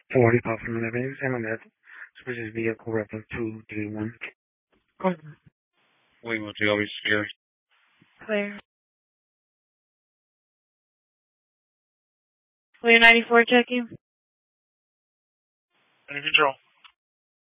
40 Pop from 11, San Med, suspicious vehicle reference 231. Wait, what you always scary? Clear. Clear 94 checking. Under control.